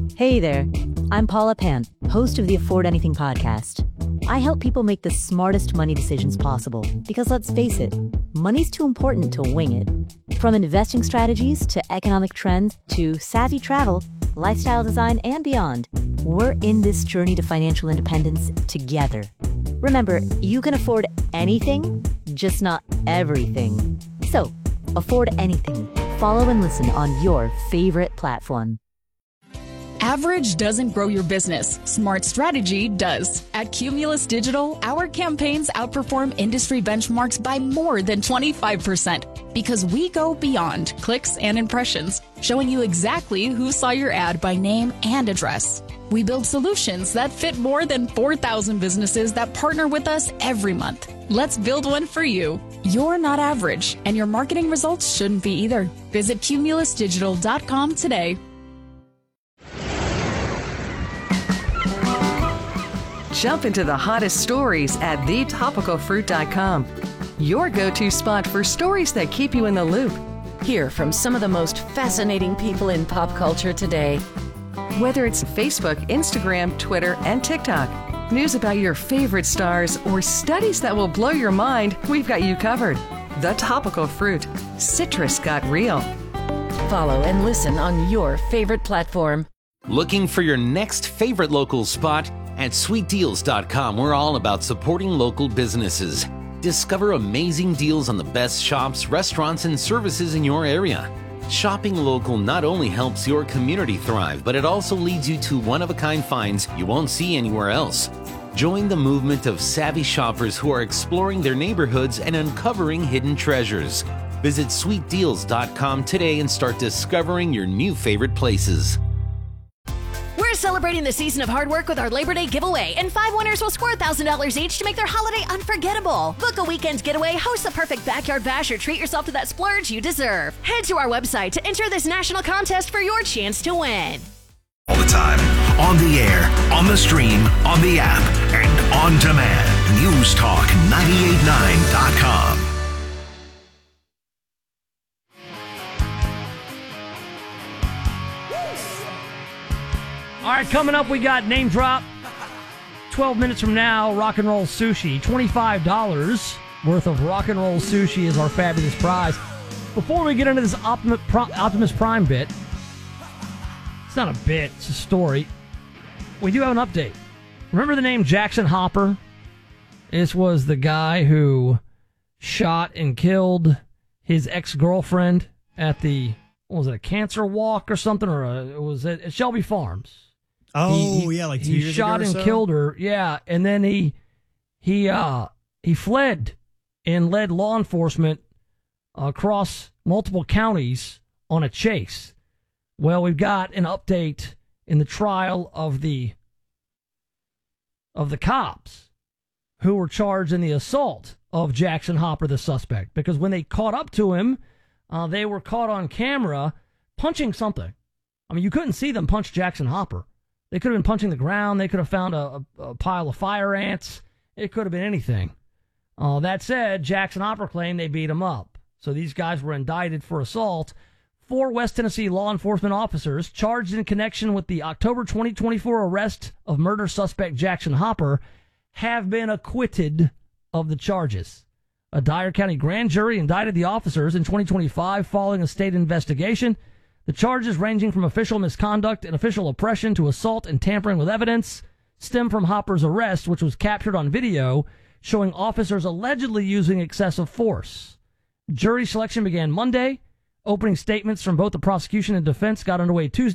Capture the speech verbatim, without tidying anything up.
Hey there, I'm Paula Pant, host of the Afford Anything podcast. I help people make the smartest money decisions possible because let's face it, money's too important to wing it. From investing strategies to economic trends to savvy travel, lifestyle design, and beyond, we're in this journey to financial independence together. Remember, you can afford anything, just not everything. So, afford anything. Follow and listen on your favorite platform. Average doesn't grow your business. Smart strategy does. At Cumulus Digital, our campaigns outperform industry benchmarks by more than twenty-five percent because we go beyond clicks and impressions, showing you exactly who saw your ad by name and address. We build solutions that fit more than four thousand businesses that partner with us every month. Let's build one for you. You're not average, and your marketing results shouldn't be either. Visit cumulus digital dot com today. Jump into the hottest stories at the topical fruit dot com. Your go-to spot for stories that keep you in the loop. Hear from some of the most fascinating people in pop culture today. Whether it's Facebook, Instagram, Twitter, and TikTok, news about your favorite stars, or studies that will blow your mind, we've got you covered. The Topical Fruit. Citrus got real. Follow and listen on your favorite platform. Looking for your next favorite local spot? At sweet deals dot com, we're all about supporting local businesses. Discover amazing deals on the best shops, restaurants, and services in your area. Shopping local not only helps your community thrive, but it also leads you to one-of-a-kind finds you won't see anywhere else. Join the movement of savvy shoppers who are exploring their neighborhoods and uncovering hidden treasures. Visit sweet deals dot com today and start discovering your new favorite places. We're celebrating the season of hard work with our Labor Day giveaway, and five winners will score one thousand dollars each to make their holiday unforgettable. Book a weekend getaway, host the perfect backyard bash, or treat yourself to that splurge you deserve. Head to our website to enter this national contest for your chance to win. All the time, on the air, on the stream, on the app, and on demand. News Talk ninety-eight point nine dot com. All right, coming up, we got Name Drop. twelve minutes from now, Rock and Roll Sushi. twenty-five dollars worth of Rock and Roll Sushi is our fabulous prize. Before we get into this Optimus Optimus Prime bit, it's not a bit, it's a story. We do have an update. Remember the name Jackson Hopper? This was the guy who shot and killed his ex-girlfriend at the, what was it, a cancer walk or something? Or a, it was at Shelby Farms. Oh, he, he, yeah, like two he years shot ago or and so? killed her, yeah, and then he he uh he fled and led law enforcement across multiple counties on a chase. Well, we've got an update in the trial of the of the cops who were charged in the assault of Jackson Hopper, the suspect, because when they caught up to him, uh, they were caught on camera punching something. I mean, you couldn't see them punch Jackson Hopper. They could have been punching the ground. They could have found a, a, a pile of fire ants. It could have been anything. Uh, that said, Jackson Hopper claimed they beat him up. So these guys were indicted for assault. Four West Tennessee law enforcement officers charged in connection with the October twenty twenty-four arrest of murder suspect Jackson Hopper have been acquitted of the charges. A Dyer County grand jury indicted the officers in twenty twenty-five following a state investigation. The charges, ranging from official misconduct and official oppression to assault and tampering with evidence, stem from Hopper's arrest, which was captured on video, showing officers allegedly using excessive force. Jury selection began Monday. Opening statements from both the prosecution and defense got underway Tuesday